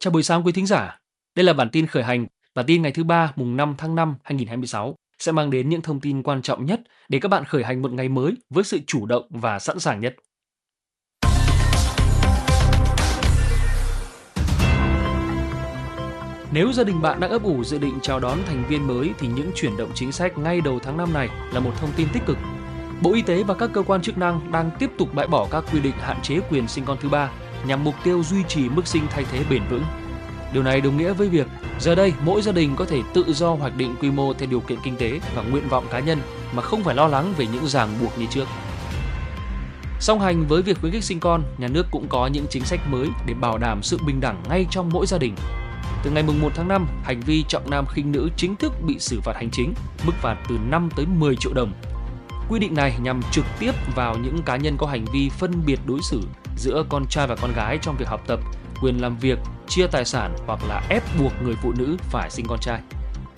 Chào buổi sáng quý thính giả. Đây là bản tin khởi hành, bản tin ngày thứ ba mùng 5 tháng 5 2026 sẽ mang đến những thông tin quan trọng nhất để các bạn khởi hành một ngày mới với sự chủ động và sẵn sàng nhất. Nếu gia đình bạn đang ấp ủ dự định chào đón thành viên mới thì những chuyển động chính sách ngay đầu tháng 5 này là một thông tin tích cực. Bộ Y tế và các cơ quan chức năng đang tiếp tục bãi bỏ các quy định hạn chế quyền sinh con thứ ba nhằm mục tiêu duy trì mức sinh thay thế bền vững. Điều này đồng nghĩa với việc giờ đây mỗi gia đình có thể tự do hoạch định quy mô theo điều kiện kinh tế và nguyện vọng cá nhân mà không phải lo lắng về những ràng buộc như trước. Song hành với việc khuyến khích sinh con, nhà nước cũng có những chính sách mới để bảo đảm sự bình đẳng ngay trong mỗi gia đình. Từ ngày 1 tháng 5, hành vi trọng nam khinh nữ chính thức bị xử phạt hành chính, mức phạt từ 5 tới 10 triệu đồng. Quy định này nhằm trực tiếp vào những cá nhân có hành vi phân biệt đối xử giữa con trai và con gái trong việc học tập, quyền làm việc, chia tài sản hoặc là ép buộc người phụ nữ phải sinh con trai.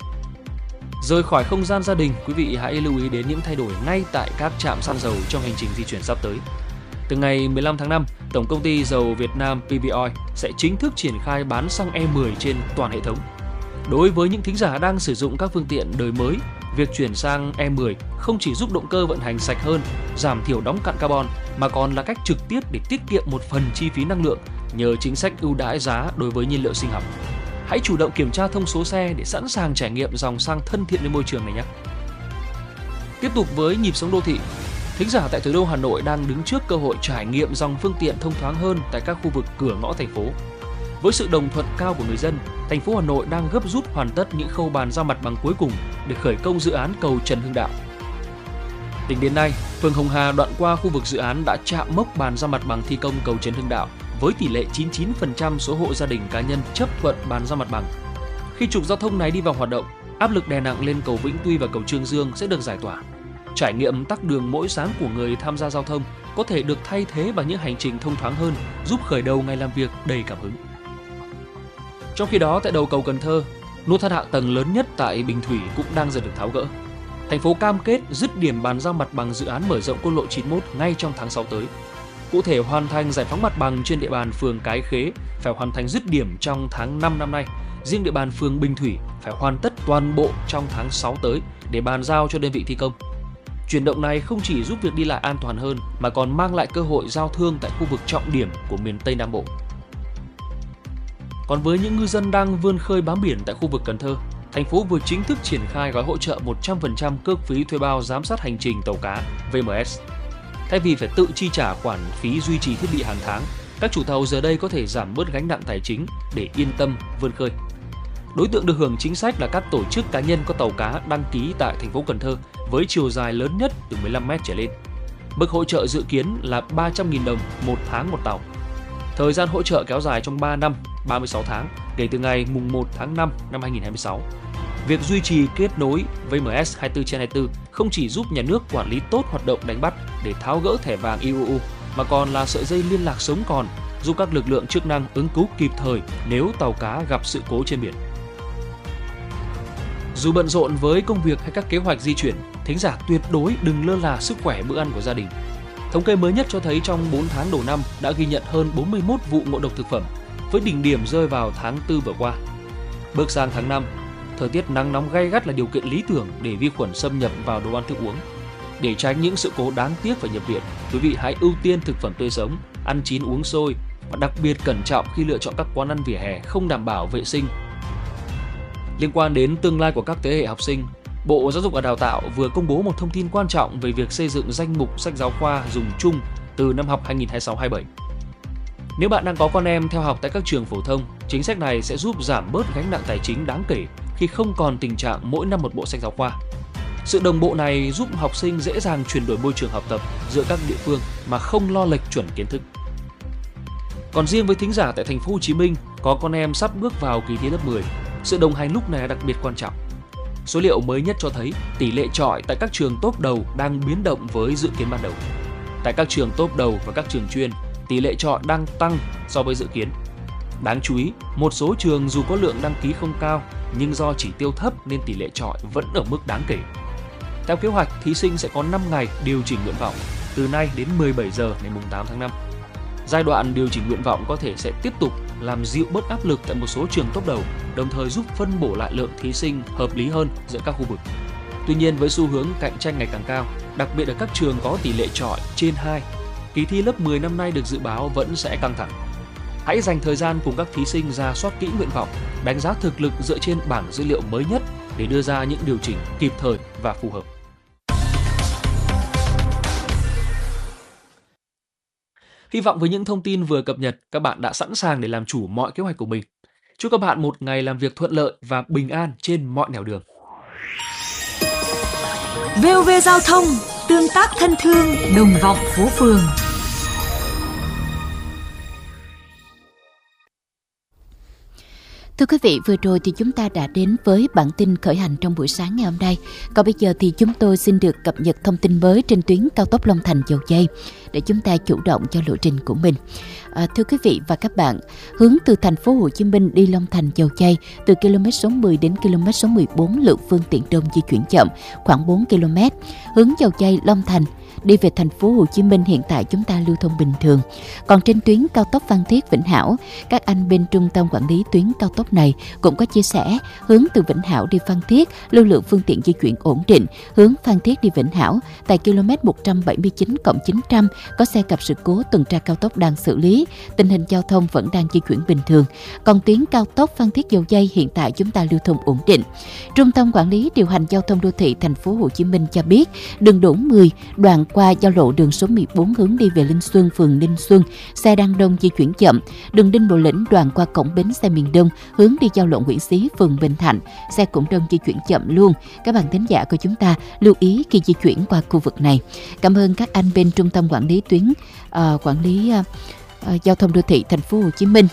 Rời khỏi không gian gia đình, quý vị hãy lưu ý đến những thay đổi ngay tại các trạm xăng dầu trong hành trình di chuyển sắp tới. Từ ngày 15 tháng 5, Tổng công ty dầu Việt Nam PVoil sẽ chính thức triển khai bán xăng E10 trên toàn hệ thống. Đối với những thính giả đang sử dụng các phương tiện đời mới, việc chuyển sang E10 không chỉ giúp động cơ vận hành sạch hơn, giảm thiểu đóng cặn carbon mà còn là cách trực tiếp để tiết kiệm một phần chi phí năng lượng nhờ chính sách ưu đãi giá đối với nhiên liệu sinh học. Hãy chủ động kiểm tra thông số xe để sẵn sàng trải nghiệm dòng xăng thân thiện với môi trường này nhé. Tiếp tục với nhịp sống đô thị, thính giả tại thủ đô Hà Nội đang đứng trước cơ hội trải nghiệm dòng phương tiện thông thoáng hơn tại các khu vực cửa ngõ thành phố. Với sự đồng thuận cao của người dân, thành phố Hà Nội đang gấp rút hoàn tất những khâu bàn giao mặt bằng cuối cùng để khởi công dự án cầu Trần Hưng Đạo. Tính đến nay, phường Hồng Hà đoạn qua khu vực dự án đã chạm mốc bàn giao mặt bằng thi công cầu Trần Hưng Đạo với tỷ lệ 99% số hộ gia đình cá nhân chấp thuận bàn giao mặt bằng. Khi trục giao thông này đi vào hoạt động, áp lực đè nặng lên cầu Vĩnh Tuy và cầu Chương Dương sẽ được giải tỏa. Trải nghiệm tắc đường mỗi sáng của người tham gia giao thông có thể được thay thế bằng những hành trình thông thoáng hơn, giúp khởi đầu ngày làm việc đầy cảm hứng. Trong khi đó, tại đầu cầu Cần Thơ, nút thắt hạ tầng lớn nhất tại Bình Thủy cũng đang dần được tháo gỡ. Thành phố cam kết dứt điểm bàn giao mặt bằng dự án mở rộng quốc lộ 91 ngay trong tháng 6 tới. Cụ thể, hoàn thành giải phóng mặt bằng trên địa bàn phường Cái Khế phải hoàn thành dứt điểm trong tháng 5 năm nay. Riêng địa bàn phường Bình Thủy phải hoàn tất toàn bộ trong tháng 6 tới để bàn giao cho đơn vị thi công. Chuyển động này không chỉ giúp việc đi lại an toàn hơn mà còn mang lại cơ hội giao thương tại khu vực trọng điểm của miền Tây Nam Bộ. Còn với những ngư dân đang vươn khơi bám biển tại khu vực Cần Thơ, thành phố vừa chính thức triển khai gói hỗ trợ 100% cước phí thuê bao giám sát hành trình tàu cá VMS. Thay vì phải tự chi trả khoản phí duy trì thiết bị hàng tháng, các chủ tàu giờ đây có thể giảm bớt gánh nặng tài chính để yên tâm vươn khơi. Đối tượng được hưởng chính sách là các tổ chức cá nhân có tàu cá đăng ký tại thành phố Cần Thơ với chiều dài lớn nhất từ 15 m trở lên. Mức hỗ trợ dự kiến là 300.000 đồng một tháng một tàu. Thời gian hỗ trợ kéo dài trong 3 năm, 36 tháng, kể từ ngày 1 tháng 5 năm 2026. Việc duy trì kết nối VMS 24/24 không chỉ giúp nhà nước quản lý tốt hoạt động đánh bắt để tháo gỡ thẻ vàng IUU, mà còn là sợi dây liên lạc sống còn, giúp các lực lượng chức năng ứng cứu kịp thời nếu tàu cá gặp sự cố trên biển. Dù bận rộn với công việc hay các kế hoạch di chuyển, thính giả tuyệt đối đừng lơ là sức khỏe bữa ăn của gia đình. Thống kê mới nhất cho thấy trong 4 tháng đầu năm đã ghi nhận hơn 41 vụ ngộ độc thực phẩm, với đỉnh điểm rơi vào tháng 4 vừa qua. Bước sang tháng 5, thời tiết nắng nóng gay gắt là điều kiện lý tưởng để vi khuẩn xâm nhập vào đồ ăn thức uống. Để tránh những sự cố đáng tiếc phải nhập viện, quý vị hãy ưu tiên thực phẩm tươi sống, ăn chín uống sôi và đặc biệt cẩn trọng khi lựa chọn các quán ăn vỉa hè không đảm bảo vệ sinh. Liên quan đến tương lai của các thế hệ học sinh, Bộ Giáo dục và Đào tạo vừa công bố một thông tin quan trọng về việc xây dựng danh mục sách giáo khoa dùng chung từ năm học 2026-27. Nếu bạn đang có con em theo học tại các trường phổ thông, chính sách này sẽ giúp giảm bớt gánh nặng tài chính đáng kể khi không còn tình trạng mỗi năm một bộ sách giáo khoa. Sự đồng bộ này giúp học sinh dễ dàng chuyển đổi môi trường học tập giữa các địa phương mà không lo lệch chuẩn kiến thức. Còn riêng với thính giả tại thành phố Hồ Chí Minh có con em sắp bước vào kỳ thi lớp 10, sự đồng hành lúc này đặc biệt quan trọng. Số liệu mới nhất cho thấy tỷ lệ chọi tại các trường top đầu đang biến động với dự kiến ban đầu. Tại các trường top đầu và các trường chuyên, tỷ lệ chọi đang tăng so với dự kiến. Đáng chú ý, một số trường dù có lượng đăng ký không cao nhưng do chỉ tiêu thấp nên tỷ lệ chọi vẫn ở mức đáng kể. Theo kế hoạch, thí sinh sẽ có 5 ngày điều chỉnh nguyện vọng từ nay đến 17 giờ ngày 8 tháng 5. Giai đoạn điều chỉnh nguyện vọng có thể sẽ tiếp tục làm dịu bớt áp lực tại một số trường top đầu, đồng thời giúp phân bổ lại lượng thí sinh hợp lý hơn giữa các khu vực. Tuy nhiên, với xu hướng cạnh tranh ngày càng cao, đặc biệt ở các trường có tỷ lệ chọi trên 2, kỳ thi lớp 10 năm nay được dự báo vẫn sẽ căng thẳng. Hãy dành thời gian cùng các thí sinh rà soát kỹ nguyện vọng, đánh giá thực lực dựa trên bảng dữ liệu mới nhất để đưa ra những điều chỉnh kịp thời và phù hợp. Hy vọng với những thông tin vừa cập nhật, các bạn đã sẵn sàng để làm chủ mọi kế hoạch của mình. Chúc các bạn một ngày làm việc thuận lợi và bình an trên mọi nẻo đường. VOV Giao thông, tương tác thân thương, đồng vọng phố phường. Thưa quý vị, vừa rồi thì chúng ta đã đến với bản tin khởi hành trong buổi sáng ngày hôm nay. Còn bây giờ thì chúng tôi xin được cập nhật thông tin mới trên tuyến cao tốc Long Thành - Dầu Giây để chúng ta chủ động cho lộ trình của mình. Thưa quý vị và các bạn, hướng từ thành phố Hồ Chí Minh đi Long Thành - Dầu Giây từ km số 10 đến km số 14 lượng phương tiện đông di chuyển chậm khoảng 4 km. Hướng Dầu Giây - Long Thành đi về thành phố Hồ Chí Minh hiện tại chúng ta lưu thông bình thường. Còn trên tuyến cao tốc Phan Thiết - Vĩnh Hảo, các anh bên trung tâm quản lý tuyến cao tốc này cũng có chia sẻ hướng từ Vĩnh Hảo đi Phan Thiết lưu lượng phương tiện di chuyển ổn định. Hướng Phan Thiết đi Vĩnh Hảo tại km 179+900 có xe gặp sự cố tuần tra cao tốc đang xử lý, tình hình giao thông vẫn đang di chuyển bình thường. Còn tuyến cao tốc Phan Thiết - Dầu Giây hiện tại chúng ta lưu thông ổn định. Trung tâm quản lý điều hành giao thông đô thị thành phố Hồ Chí Minh cho biết đường đỗ 10 đoạn qua giao lộ đường số 14 hướng đi về Linh Xuân, phường Ninh Xuân, xe đang đông di chuyển chậm. Đường Đinh Bộ Lĩnh đoạn qua cổng bến xe miền Đông hướng đi giao lộ Nguyễn Xí, phường Bình Thạnh, xe cũng đông di chuyển chậm luôn. Các bạn thính giả của chúng ta lưu ý khi di chuyển qua khu vực này. Cảm ơn các anh bên trung tâm quản lý tuyến giao thông đô thị thành phố Hồ Chí Minh.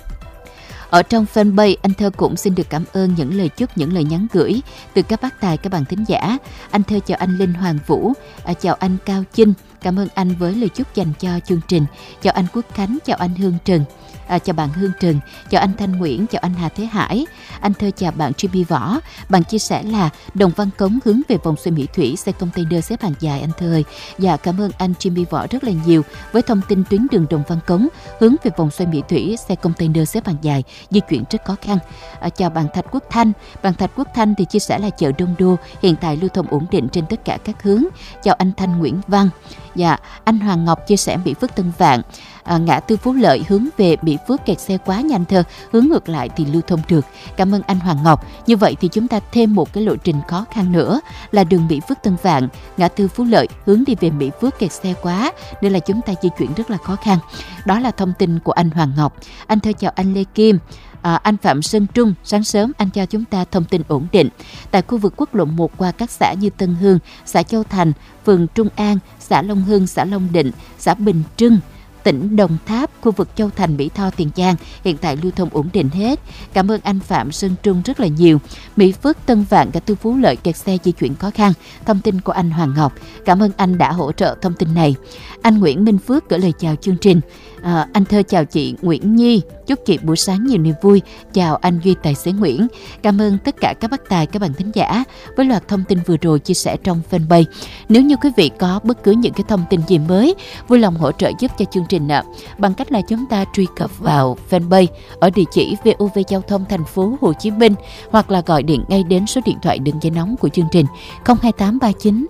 Ở trong fanpage, anh Thơ cũng xin được cảm ơn những lời chúc, những lời nhắn gửi từ các bác tài, các bạn thính giả. Anh Thơ chào anh Linh Hoàng Vũ, chào anh Cao Chinh, cảm ơn anh với lời chúc dành cho chương trình. Chào anh Quốc Khánh, chào anh Hương Trần. Chào bạn Hương Trần, chào anh Thanh Nguyễn, chào anh Hà Thế Hải. Anh Thơ chào bạn Chibi Võ. Bạn chia sẻ là Đồng Văn Cống hướng về vòng xoay Mỹ Thủy, xe container xếp hàng dài anh Thơ ơi. Dạ cảm ơn anh Chibi Võ rất là nhiều với thông tin tuyến đường Đồng Văn Cống hướng về vòng xoay Mỹ Thủy, xe container xếp hàng dài, di chuyển rất khó khăn. Chào bạn Thạch Quốc Thanh. Bạn Thạch Quốc Thanh thì chia sẻ là chợ Đông Đô hiện tại lưu thông ổn định trên tất cả các hướng. Chào anh Thanh Nguyễn Văn. Dạ, anh Hoàng Ngọc chia sẻ Mỹ Phước Tân Vạn, ngã tư Phú Lợi hướng về Mỹ Phước kẹt xe quá nhanh Thơ, hướng ngược lại thì lưu thông được. Cảm ơn anh Hoàng Ngọc. Như vậy thì chúng ta thêm một cái lộ trình khó khăn nữa là đường Mỹ Phước Tân Vạn, ngã tư Phú Lợi hướng đi về Mỹ Phước kẹt xe quá nên là chúng ta di chuyển rất là khó khăn. Đó là thông tin của anh Hoàng Ngọc. Anh Thơ chào anh Lê Kim. Anh Phạm Sơn Trung, sáng sớm anh cho chúng ta thông tin ổn định tại khu vực quốc lộ 1 qua các xã như Tân Hương, xã Châu Thành, phường Trung An, xã Long Hưng, xã Long Định, xã Bình Trưng, tỉnh Đồng Tháp, khu vực Châu Thành, Mỹ Tho, Tiền Giang hiện tại lưu thông ổn định hết. Cảm ơn anh Phạm Sơn Trung rất là nhiều. Mỹ Phước Tân Vạn, ngã tư Phú Lợi kẹt xe di chuyển khó khăn. Thông tin của anh Hoàng Ngọc. Cảm ơn anh đã hỗ trợ thông tin này. Anh Nguyễn Minh Phước gửi lời chào chương trình. Anh Thơ chào chị Nguyễn Nhi, chúc chị buổi sáng nhiều niềm vui. Chào anh Duy tài xế Nguyễn. Cảm ơn tất cả các bác tài, các bạn thính giả với loạt thông tin vừa rồi chia sẻ trong fanpage. Nếu như quý vị có bất cứ những cái thông tin gì mới, vui lòng hỗ trợ giúp cho chương trình bằng cách là chúng ta truy cập vào fanpage ở địa chỉ VOV Giao thông thành phố Hồ Chí Minh hoặc là gọi điện ngay đến số điện thoại đường dây nóng của chương trình 02839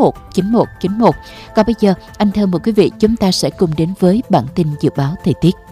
919191. Còn bây giờ anh Thơ mời quý vị chúng ta sẽ cùng đến với bản tin dự báo thời tiết.